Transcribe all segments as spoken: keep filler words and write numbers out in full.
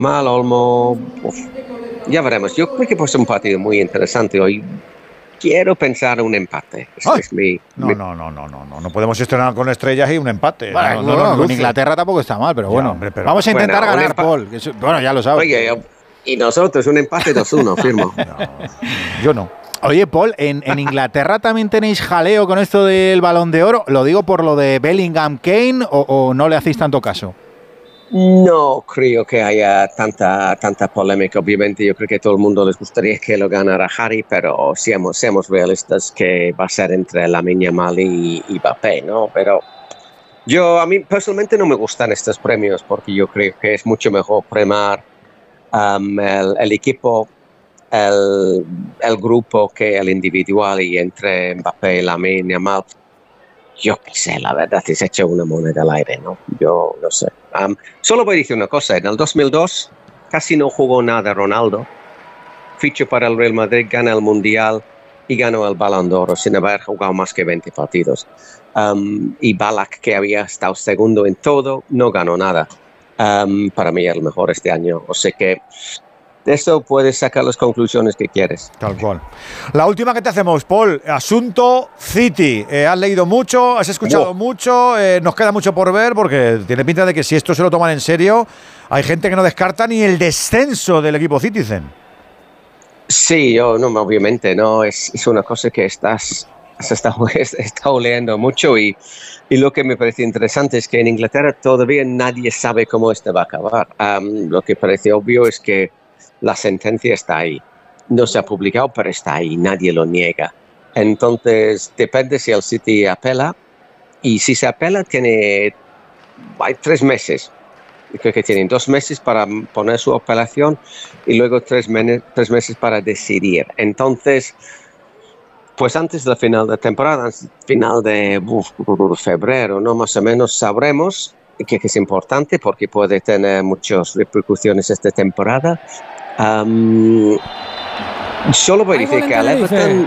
Mal, Olmo, uf, ya veremos. Yo creo que puede ser un partido muy interesante hoy. Quiero pensar un empate. Este es mi, no, mi... no, no, no, no, no, no podemos estrenar con estrellas y un empate. Bueno, no, no, no, no, con Inglaterra tampoco está mal, pero bueno. Ya, hombre, pero... Vamos a intentar bueno, ganar, Paul. Que eso, bueno, ya lo sabes. Oye, y nosotros un empate dos uno, firmo. No, yo no. Oye, Paul, ¿en, en Inglaterra también tenéis jaleo con esto del Balón de Oro? ¿Lo digo por lo de Bellingham Kane o, o no le hacéis tanto caso? No creo que haya tanta tanta polémica. Obviamente yo creo que a todo el mundo les gustaría que lo ganara Harry, pero seamos, seamos realistas que va a ser entre Lamine Yamal y, y Mbappé, ¿no? Pero yo, a mí personalmente no me gustan estos premios porque yo creo que es mucho mejor premiar um, el, el equipo, el, el grupo que el individual, y entre Mbappé y Lamine Yamal, yo qué sé, la verdad es hecho una moneda al aire, ¿no? Yo no sé. Um, solo voy a decir una cosa, en el dos mil dos casi no jugó nada Ronaldo, fichó para el Real Madrid, gana el Mundial y ganó el Balón de Oro sin haber jugado más que veinte partidos. Um, y Ballack, que había estado segundo en todo, no ganó nada. Um, para mí el mejor este año, o sea que de eso puedes sacar las conclusiones que quieres. Tal cual. La última que te hacemos, Paul, asunto City. Eh, has leído mucho, has escuchado oh. mucho, eh, nos queda mucho por ver porque tiene pinta de que si esto se lo toman en serio, hay gente que no descarta ni el descenso del equipo Citizen. Sí, yo, no, obviamente, no, es, es una cosa que estás, se está, está oleando mucho y, y lo que me parece interesante es que en Inglaterra todavía nadie sabe cómo esto va a acabar. Um, lo que parece obvio es que la sentencia está ahí. No se ha publicado, pero está ahí. Nadie lo niega. Entonces, depende si el City apela. Y si se apela, tiene hay tres meses. Creo que tienen dos meses para poner su apelación y luego tres, men- tres meses para decidir. Entonces, pues antes del final de temporada, final de uf, febrero, ¿no? Más o menos sabremos que, que es importante porque puede tener muchas repercusiones esta temporada. Um, solo voy a decir que al Everton...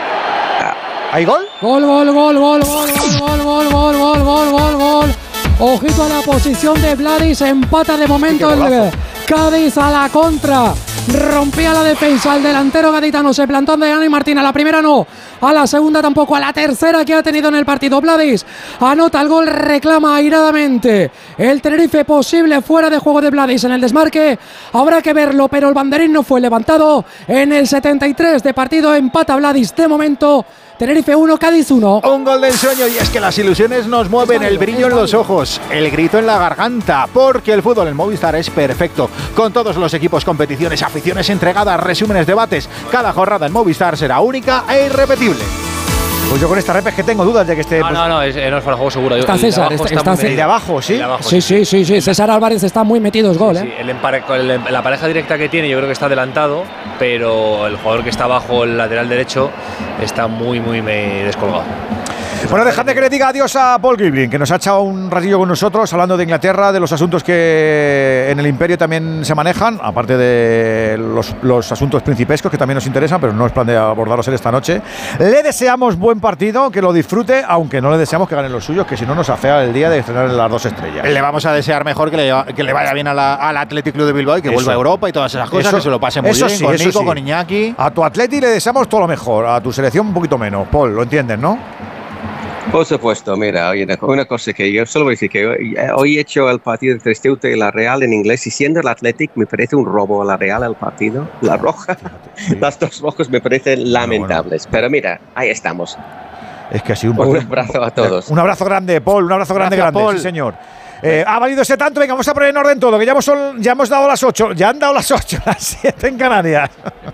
¿Hay gol? Gol, gol, gol, gol, gol, gol, gol, gol, gol, gol, gol, gol. Ojito a la posición de Vladis, empata de momento el Cádiz a la contra. Rompía la defensa, el delantero gaditano se plantó ante Dani Martín, a la primera no, a la segunda tampoco, a la tercera que ha tenido en el partido. Vladis anota el gol, reclama airadamente el Tenerife, posible fuera de juego de Vladis en el desmarque, habrá que verlo, pero el banderín no fue levantado. En el setenta y tres de partido empata Vladis de momento. Tenerife uno, Cádiz uno. Un gol del sueño, y es que las ilusiones nos mueven, el brillo en los ojos, el grito en la garganta, porque el fútbol en Movistar es perfecto. Con todos los equipos, competiciones, aficiones entregadas, resúmenes, debates, cada jornada en Movistar será única e irrepetible. Pues yo con esta rep es que tengo dudas de que esté... No, pues, no, no, es, no es para el juego seguro. Está El César, de está, está está muy César. el de abajo, ¿sí? El de abajo, Sí, sí, sí, sí, César Álvarez está muy metido, es gol, ¿eh? Sí, el empare, el, la pareja directa que tiene yo creo que está adelantado, pero el jugador que está abajo, el lateral derecho, está muy, muy me, descolgado. Bueno, dejadme que le diga adiós a Paul Gibling, que nos ha echado un ratillo con nosotros hablando de Inglaterra, de los asuntos que en el Imperio también se manejan, aparte de los, los asuntos principescos que también nos interesan, pero no es plan de abordarlos él esta noche. Le deseamos buen partido, que lo disfrute, aunque no le deseamos que ganen los suyos, que si no nos afea el día de estrenar las dos estrellas. Le vamos a desear mejor que le, que le vaya bien a la, al Athletic Club de Bilbao y que Eso. vuelva a Europa y todas esas cosas, Eso, que se lo pase muy eso bien sí, con eso Nico, sí. con Iñaki. A tu Atleti le deseamos todo lo mejor, a tu selección un poquito menos. Paul, lo entiendes, ¿no? Por supuesto, mira, oye, una cosa que yo solo voy a decir que hoy, hoy he hecho el partido entre Ceuta y la Real en inglés, y siendo el Athletic me parece un robo a la Real el partido, la roja, sí. Las dos rojas me parecen lamentables, bueno, bueno. Pero mira, ahí estamos. Es que ha sido un, un abrazo a todos. Un abrazo grande, Paul, un abrazo grande, Gracias, grande, Paul. Sí, señor. Eh, ha valido ese tanto, venga, vamos a poner en orden todo, que ya hemos, ya hemos dado las ocho, ya han dado las ocho, las siete en Canarias.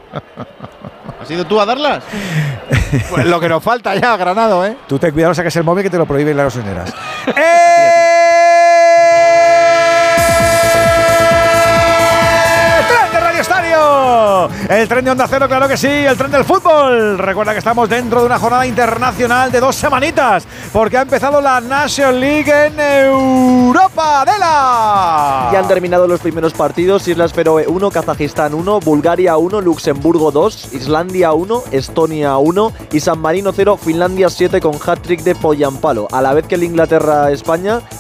¿Has ido tú a darlas? Pues lo que nos falta ya, Granado, ¿eh? Tú ten cuidado, saques el móvil que te lo prohíben las gasolineras. ¡Eh! ¡Tren de Radio Estadio! El tren de Onda Cero, claro que sí, el tren del fútbol. Recuerda que estamos dentro de una jornada internacional de dos semanitas, porque ha empezado la National League en Europa. ¡Dela! Ya han terminado los primeros partidos. Islas Feroe uno, Kazajistán uno, Bulgaria uno, Luxemburgo dos, Islandia uno, Estonia uno y San Marino cero, Finlandia siete con hat-trick de Poyampalo. A la vez que el Inglaterra-España